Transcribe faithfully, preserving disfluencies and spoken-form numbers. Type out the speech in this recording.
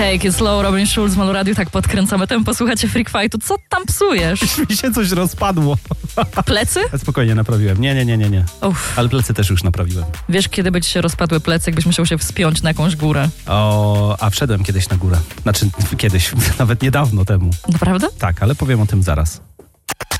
Take it slow, Robin Schulz, Malu Radio, tak podkręcamy tempo, słuchacie Freak Fightu. Co tam psujesz? Mi się coś rozpadło. Plecy? Spokojnie, naprawiłem. Nie, nie, nie, nie, nie. Uff. Ale plecy też już naprawiłem. Wiesz, kiedy by ci się rozpadły plecy, jakbyś musiał się wspiąć na jakąś górę? O, a wszedłem kiedyś na górę. Znaczy, kiedyś, nawet niedawno temu. Naprawdę? Tak, ale powiem o tym zaraz.